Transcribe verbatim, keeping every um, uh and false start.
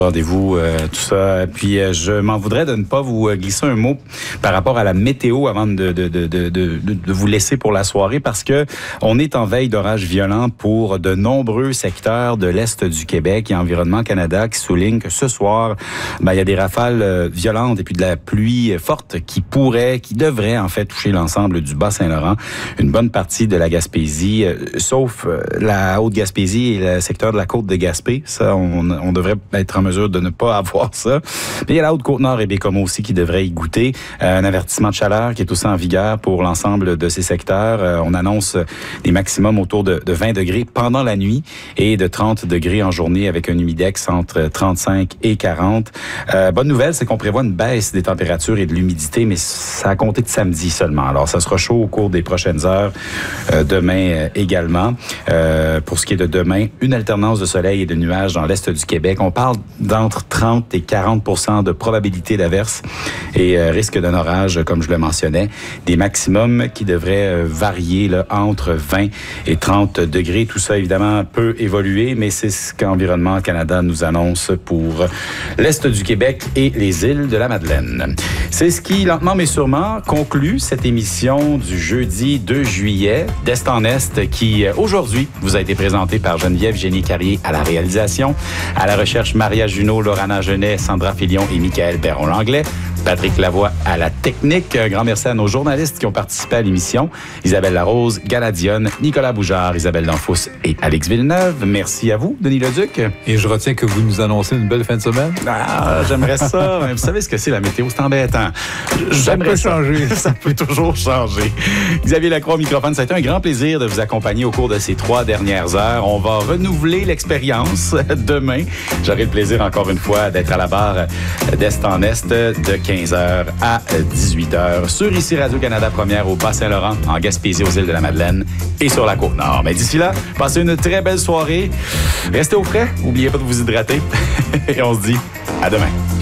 Rendez-vous, euh, tout ça. Puis euh, je m'en voudrais de ne pas vous euh, glisser un mot par rapport à la météo avant de, de, de, de, de, de vous laisser pour la soirée parce que on est en veille d'orages violents pour de nombreux secteurs de l'Est du Québec. Il y a Environnement Canada qui souligne que ce soir, ben, il y a des rafales euh, violentes et puis de la pluie forte qui pourrait, qui devrait en fait toucher l'ensemble du Bas-Saint-Laurent, une bonne partie de la Gaspésie, euh, sauf euh, la Haute-Gaspésie et le secteur de la côte de Gaspé. Ça, on, on devrait être en mesure de ne pas avoir ça. Mais il y a la Haute-Côte-Nord et Baie-Comeau aussi qui devrait y goûter. Euh, un avertissement de chaleur qui est aussi en vigueur pour l'ensemble de ces secteurs. Euh, on annonce des maximums autour de, de vingt degrés pendant la nuit et de trente degrés en journée avec un humidex entre trente-cinq et quarante. Euh, bonne nouvelle, c'est qu'on prévoit une baisse des températures et de l'humidité, mais ça a compté de samedi seulement. Alors, ça sera chaud au cours des prochaines heures. Euh, demain euh, également. Euh, pour ce qui est de demain, une alternance de soleil et de nuages dans l'Est du Québec. On parle d'entre trente et quarante pour cent de probabilité d'averse et euh, risque d'un orage, comme je le mentionnais. Des maximums qui devraient euh, varier là, entre vingt et trente degrés. Tout ça, évidemment, peut évoluer, mais c'est ce qu'Environnement Canada nous annonce pour l'Est du Québec et les îles de la Madeleine. C'est ce qui, lentement mais sûrement, conclut cette émission du jeudi deux juillet d'Est en Est qui, aujourd'hui, vous a été présentée par Geneviève Génie-Carrier à la réalisation, à la recherche Maria Junot, Laurana Genet, Sandra Filion et Michael Perron-Langlais. Patrick Lavoie à la technique. Un grand merci à nos journalistes qui ont participé à l'émission. Isabelle Larose, Galadione, Nicolas Boujard, Isabelle Danfous et Alex Villeneuve. Merci à vous, Denis Leduc. Et je retiens que vous nous annoncez une belle fin de semaine. Ah, j'aimerais ça. Vous savez ce que c'est la météo? C'est embêtant. Ça peut ça. changer. Ça peut toujours changer. Xavier Lacroix au microphone, ça a été un grand plaisir de vous accompagner au cours de ces trois dernières heures. On va renouveler l'expérience demain. J'aurai le plaisir encore une fois d'être à la barre d'Est en Est de quinze heures à dix-huit heures sur ici Radio-Canada Première au Bas-Saint-Laurent, en Gaspésie, aux îles de la Madeleine et sur la Côte-Nord. Mais d'ici là, passez une très belle soirée. Restez au frais. N'oubliez pas de vous hydrater. Et on se dit à demain.